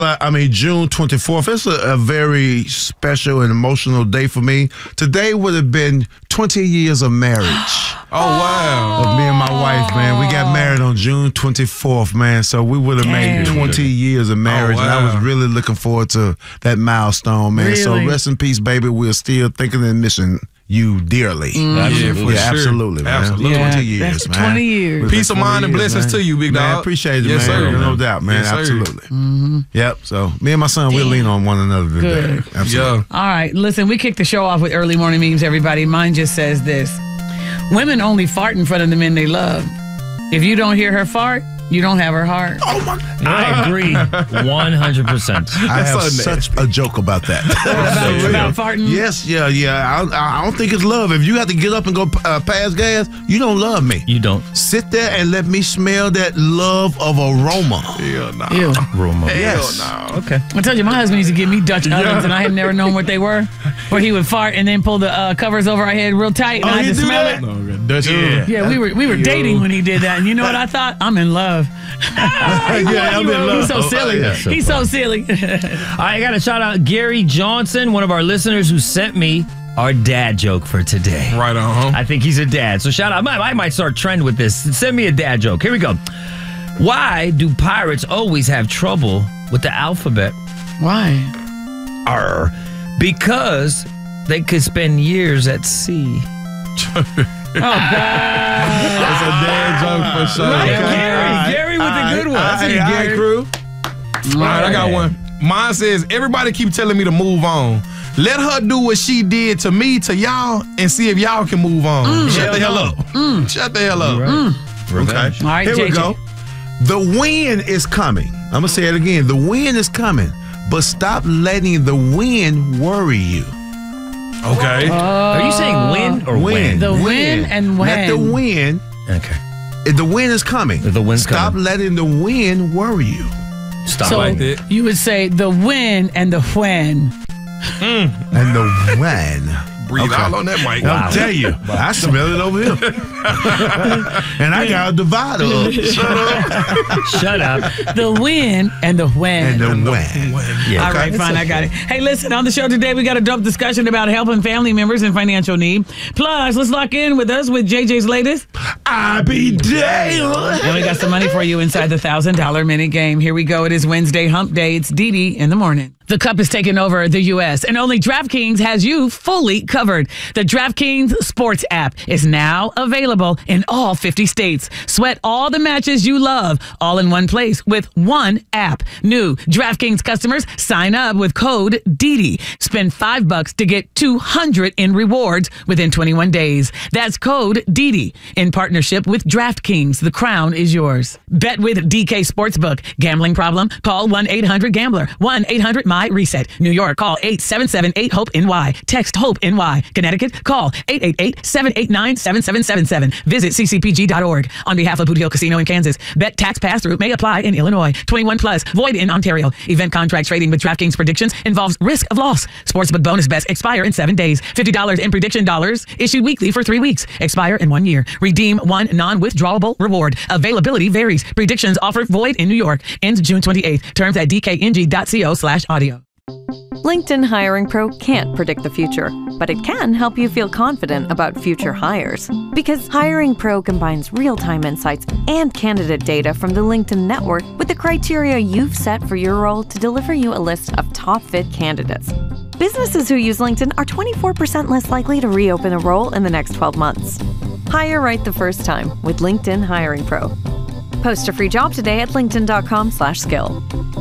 June 24th. It's a very special and emotional day for me. Today would have been 20 years of marriage. Oh, wow. Of me and my wife, man. We got married on June 24th, man. So we would have made 20 years of marriage. Oh, wow. And I was really looking forward to that milestone, man. Really? So rest in peace, baby. We're still thinking and missing you dearly. Absolutely. Yeah, absolutely, man. Absolutely. 20 years, That's man. 20 years. Peace of mind and blessings to you, big dog. Man, appreciate it, Yes, man. sir. No doubt, man. Yes, sir. Absolutely. Yep. So me and my son, we'll lean on one another today. Good. Absolutely. Yeah. All right, listen, we kicked the show off with early morning memes, everybody. Mine just says this. Women only fart in front of the men they love. If you don't hear her fart, you don't have her heart. Oh my! I agree 100%. I have such a joke about that. About farting? Yes, yeah. I don't think it's love. If you have to get up and go pass gas, you don't love me. You don't. Sit there and let me smell that love of aroma. Hell no. Ew. Roma. Yes. Hell no. Okay. I told you, my husband used to give me Dutch ovens, and I had never known what they were. Where he would fart and then pull the covers over our head real tight, and I had to smell it. No, Dutch Yeah, we were dating when he did that, and you know what I thought? I'm in love. Yeah, I'm in love. He's so silly. Yeah. He's so silly. I got to shout out Gary Johnson, one of our listeners who sent me our dad joke for today. Right on. I think he's a dad. So shout out. I might start trend with this. Send me a dad joke. Here we go. Why do pirates always have trouble with the alphabet? Why? Because they could spend years at sea. Oh, God. That's a dad joke for sure. Right, Gary with the good one. I see Gary Crew. All right, I got one. Mine says, everybody keep telling me to move on. Let her do what she did to me, to y'all, and see if y'all can move on. Shut the hell up. Shut the hell up. Revenge. Okay. All right, Here we JJ. go. The wind is coming. I'm going to say it again. The wind is coming. But stop letting the wind worry you. Okay. Are you saying win or win? The wind and when. Let the wind. Okay. The wind is coming. The wind's Stop coming. letting the wind worry you. Stop. So like that. you would say the when and the when. And the when. Breathe all on that mic. I'll tell you. I smell it over here. And I got a divider up. Shut up. The when and the when. And the when. Yeah. All right, fine, I got it. Hey, listen, on the show today, we got a dope discussion about helping family members in financial need. Plus, let's lock in with us with JJ's latest. I be damned. And we got some money for you inside the $1,000 minute game. Here we go. It is Wednesday hump day. It's Dee Dee in the morning. The cup is taking over the U.S., and only DraftKings has you fully covered. The DraftKings Sports app is now available in all 50 states. Sweat all the matches you love, all in one place with one app. New DraftKings customers sign up with code DIDI. Spend $5 to get $200 in rewards within 21 days. That's code DIDI in partnership with DraftKings. The crown is yours. Bet with DK Sportsbook. Gambling problem? Call 1-800-GAMBLER. 1-800-MY-RESET. New York, call 877-8-HOPE-NY. Text HOPE-NY. Connecticut, call 888-789-7777. Visit ccpg.org. On behalf of Boot Hill Casino in Kansas, bet tax pass-through may apply in Illinois. 21 plus, void in Ontario. Event contract trading with DraftKings predictions involves risk of loss. Sportsbook bonus bets expire in 7 days. $50 in prediction dollars issued weekly for 3 weeks. Expire in 1 year. Redeem one non-withdrawable reward. Availability varies. Predictions offered void in New York. Ends June 28th. Terms at dkng.co/audio. LinkedIn Hiring Pro can't predict the future, but it can help you feel confident about future hires. Because Hiring Pro combines real-time insights and candidate data from the LinkedIn network with the criteria you've set for your role to deliver you a list of top-fit candidates. Businesses who use LinkedIn are 24% less likely to reopen a role in the next 12 months. Hire right the first time with LinkedIn Hiring Pro. Post a free job today at linkedin.com/skill.